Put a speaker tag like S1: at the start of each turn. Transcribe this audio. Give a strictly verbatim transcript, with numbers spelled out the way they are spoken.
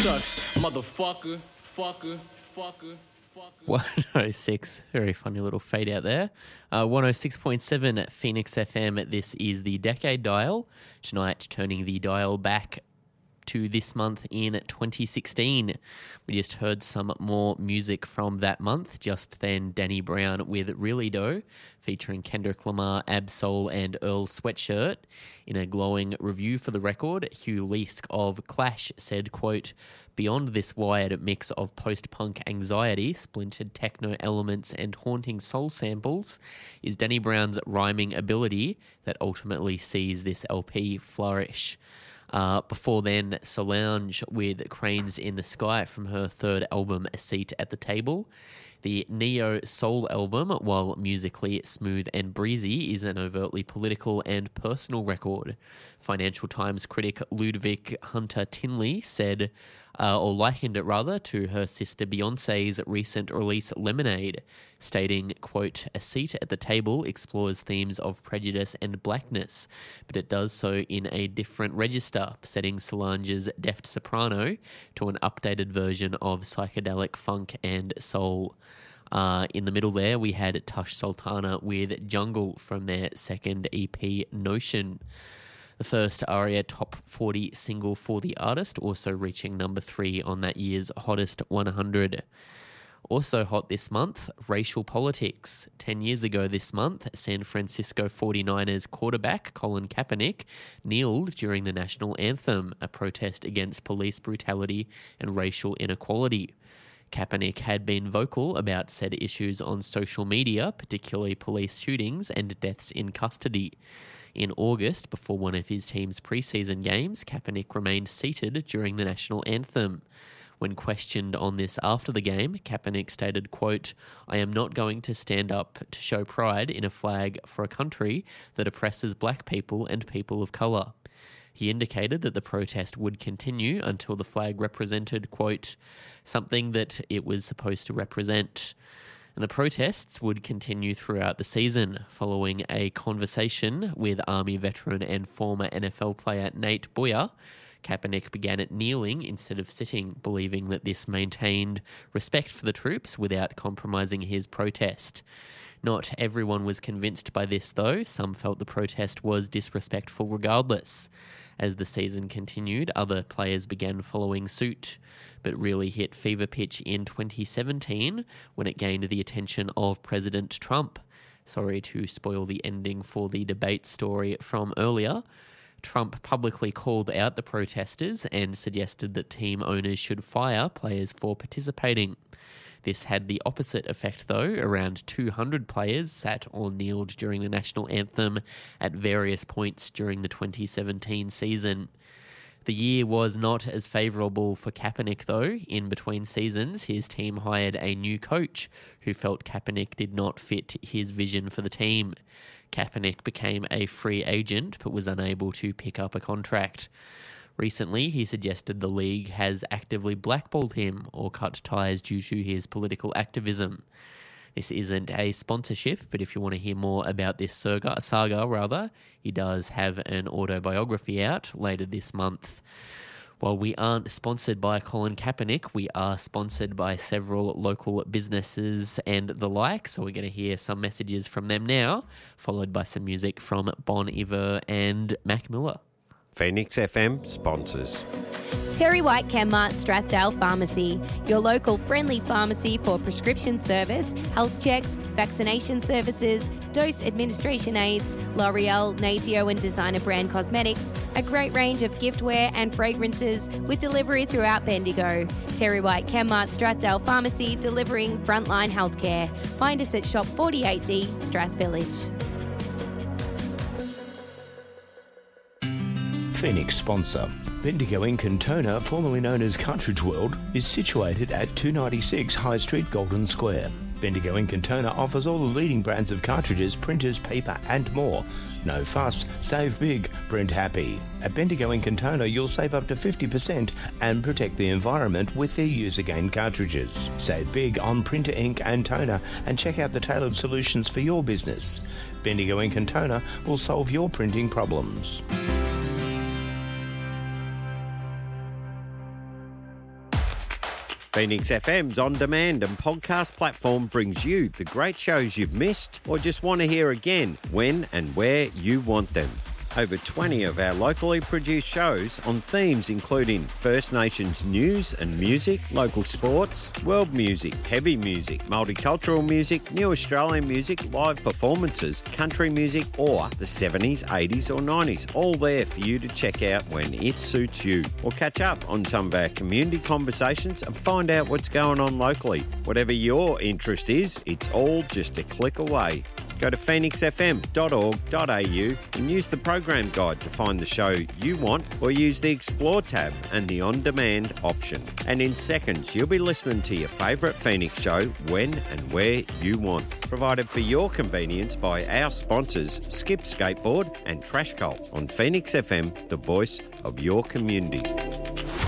S1: Chucks, motherfucker, fucker, fucker.
S2: one oh six, very funny little fade out there. Uh, one oh six point seven at Phoenix F M. This is the Decade Dial. Tonight, turning the dial back to this month in twenty sixteen. We just heard some more music from that month. Just then, Danny Brown with Really Dough, featuring Kendrick Lamar, Ab-Soul and Earl Sweatshirt. In a glowing review for the record, Hugh Leask of Clash said, quote, "Beyond this wired mix of post-punk anxiety, splintered techno elements and haunting soul samples is Danny Brown's rhyming ability that ultimately sees this L P flourish." Uh, before then, Solange with Cranes in the Sky from her third album, A Seat at the Table. The Neo Soul album, while musically smooth and breezy, is an overtly political and personal record. Financial Times critic Ludwig Hunter Tinley said, uh, or likened it rather, to her sister Beyonce's recent release Lemonade, stating, quote, "A Seat at the Table explores themes of prejudice and blackness, but it does so in a different register, setting Solange's deft soprano to an updated version of psychedelic funk and soul." Uh, in the middle there, we had Tush Sultana with Jungle from their second E P, Notion. The first ARIA Top forty single for the artist, also reaching number three on that year's Hottest one hundred. Also hot this month, racial politics. Ten years ago this month, San Francisco forty-niners quarterback Colin Kaepernick kneeled during the national anthem, a protest against police brutality and racial inequality. Kaepernick had been vocal about said issues on social media, particularly police shootings and deaths in custody. In August, before one of his team's preseason games, Kaepernick remained seated during the national anthem. When questioned on this after the game, Kaepernick stated, quote, "I am not going to stand up to show pride in a flag for a country that oppresses black people and people of colour." He indicated that the protest would continue until the flag represented, quote, "something that it was supposed to represent." And the protests would continue throughout the season. Following a conversation with Army veteran and former N F L player Nate Boyer, Kaepernick began at kneeling instead of sitting, believing that this maintained respect for the troops without compromising his protest. Not everyone was convinced by this, though. Some felt the protest was disrespectful regardless. As the season continued, other players began following suit, but really hit fever pitch in twenty seventeen when it gained the attention of President Trump. Sorry to spoil the ending for the debate story from earlier. Trump publicly called out the protesters and suggested that team owners should fire players for participating. This had the opposite effect, though. Around two hundred players sat or kneeled during the national anthem at various points during the twenty seventeen season. The year was not as favourable for Kaepernick, though. In between seasons, his team hired a new coach who felt Kaepernick did not fit his vision for the team. Kaepernick became a free agent but was unable to pick up a contract. Recently, he suggested the league has actively blackballed him or cut ties due to his political activism. This isn't a sponsorship, but if you want to hear more about this saga, saga rather, he does have an autobiography out later this month. While we aren't sponsored by Colin Kaepernick, we are sponsored by several local businesses and the like, so we're going to hear some messages from them now, followed by some music from Bon Iver and Mac Miller.
S3: Phoenix F M sponsors.
S4: Terry White Chemmart Strathdale Pharmacy, your local friendly pharmacy for prescription service, health checks, vaccination services, dose administration aids, L'Oreal, Natio and designer brand cosmetics, a great range of giftware and fragrances with delivery throughout Bendigo. Terry White Chemmart Strathdale Pharmacy, delivering frontline healthcare. Find us at Shop forty-eight D, Strath Village.
S5: Phoenix sponsor. Bendigo Ink and Toner, formerly known as Cartridge World, is situated at two ninety-six High Street, Golden Square. Bendigo Ink and Toner offers all the leading brands of cartridges, printers, paper and more. No fuss, save big, print happy. At Bendigo Ink and Toner, you'll save up to fifty percent and protect the environment with their Use Again cartridges. Save big on printer ink and toner and check out the tailored solutions for your business. Bendigo Ink and Toner will solve your printing problems.
S3: Phoenix F M's on-demand and podcast platform brings you the great shows you've missed or just want to hear again when and where you want them. Over twenty of our locally produced shows on themes including First Nations news and music, local sports, world music, heavy music, multicultural music, new Australian music, live performances, country music or the seventies, eighties or nineties, all there for you to check out when it suits you. Or catch up on some of our community conversations and find out what's going on locally. Whatever your interest is, it's all just a click away. Go to phoenix f m dot org dot a u and use the program guide to find the show you want, or use the Explore tab and the On-Demand option. And in seconds, you'll be listening to your favourite Phoenix show when and where you want. Provided for your convenience by our sponsors, Skip Skateboard and Trash Cult on Phoenix F M, the voice of your community.